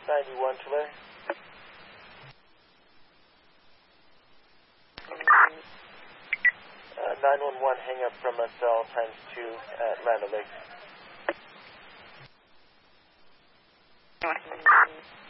91 Tulare. 911, hang up from us all ×2 at Land O'Lakes.